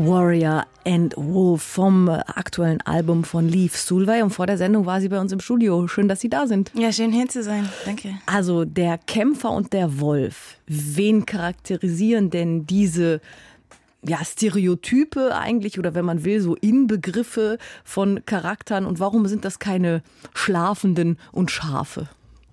Warrior and Wolf vom aktuellen Album von Leif Solveig. Und vor der Sendung war sie bei uns im Studio. Schön, dass Sie da sind. Ja, schön hier zu sein. Danke. Also der Kämpfer und der Wolf. Wen charakterisieren denn diese Stereotype eigentlich oder wenn man will, so Inbegriffe von Charakteren? Und warum sind das keine Schlafenden und Schafe?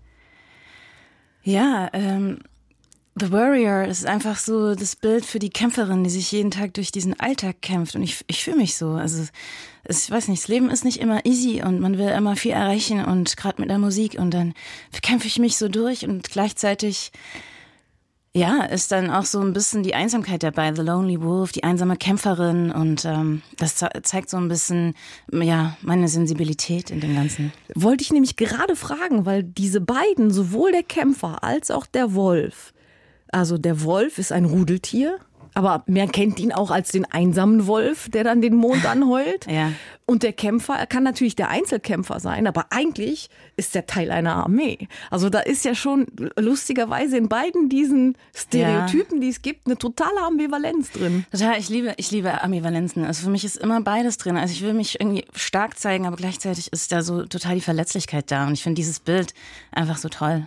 Ja, The Warrior ist einfach so das Bild für die Kämpferin, die sich jeden Tag durch diesen Alltag kämpft. Und ich fühle mich so. Also ich weiß nicht, das Leben ist nicht immer easy und man will immer viel erreichen und gerade mit der Musik. Und dann kämpfe ich mich so durch und gleichzeitig ist dann auch so ein bisschen die Einsamkeit dabei. The Lonely Wolf, die einsame Kämpferin. Und das zeigt so ein bisschen meine Sensibilität in dem Ganzen. Wollte ich nämlich gerade fragen, weil diese beiden, sowohl der Kämpfer als auch der Wolf, also der Wolf ist ein Rudeltier, aber man kennt ihn auch als den einsamen Wolf, der dann den Mond anheult. Ja. Und der Kämpfer, er kann natürlich der Einzelkämpfer sein, aber eigentlich ist er Teil einer Armee. Also da ist ja schon lustigerweise in beiden diesen Stereotypen, die es gibt, eine totale Ambivalenz drin. Total, ich liebe Ambivalenzen. Also für mich ist immer beides drin. Also ich will mich irgendwie stark zeigen, aber gleichzeitig ist da so total die Verletzlichkeit da. Und ich finde dieses Bild einfach so toll.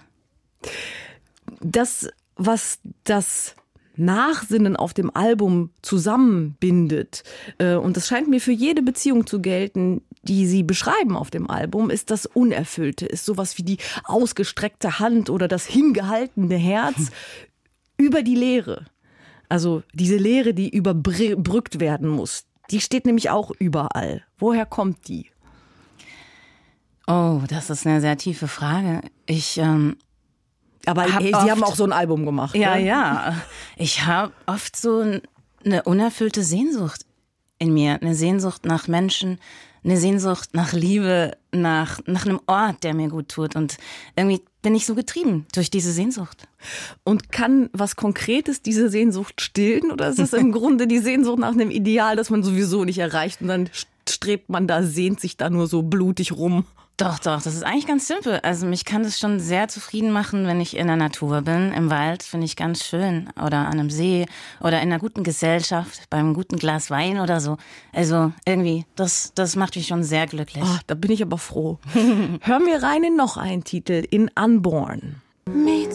Das, was das Nachsinnen auf dem Album zusammenbindet, und das scheint mir für jede Beziehung zu gelten, die Sie beschreiben auf dem Album, ist das Unerfüllte, ist sowas wie die ausgestreckte Hand oder das hingehaltene Herz über die Leere. Also diese Leere, die überbrückt werden muss, die steht nämlich auch überall. Woher kommt die? Oh, das ist eine sehr tiefe Frage. Aber Sie haben auch so ein Album gemacht. Ja, ne? ja. Ich habe oft so eine unerfüllte Sehnsucht in mir. Eine Sehnsucht nach Menschen, eine Sehnsucht nach Liebe, nach einem Ort, der mir gut tut. Und irgendwie bin ich so getrieben durch diese Sehnsucht. Und kann was Konkretes diese Sehnsucht stillen? Oder ist es im Grunde die Sehnsucht nach einem Ideal, das man sowieso nicht erreicht? Und dann strebt man da, sehnt sich da nur so blutig rum? Doch, das ist eigentlich ganz simpel. Also mich kann das schon sehr zufrieden machen, wenn ich in der Natur bin, im Wald, finde ich ganz schön. Oder an einem See oder in einer guten Gesellschaft, beim guten Glas Wein oder so. Also irgendwie, das macht mich schon sehr glücklich. Oh, da bin ich aber froh. Hören wir rein in noch einen Titel, in Unborn.